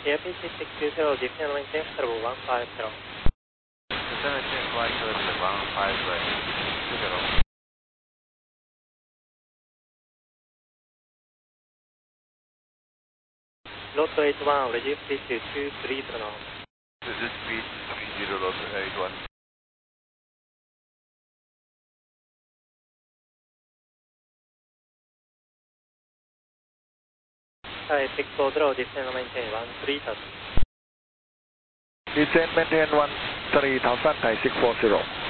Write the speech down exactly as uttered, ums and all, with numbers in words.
A P C six two zero, descend and maintain turbo one five zero. Descend and maintain flight turbo one five zero. Lot eight one, reduce speed to two three zero knots. Reduce speed three zero, lot eight one. Sky six four zero, descend and maintain one three thousand. Descend maintain one three thousand, Thai six four zero.